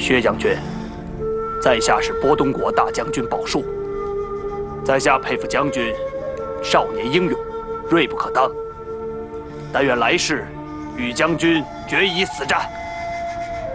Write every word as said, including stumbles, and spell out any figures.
薛将军，在下是波东国大将军宝树，在下佩服将军少年英勇，锐不可当。但愿来世与将军决一死战。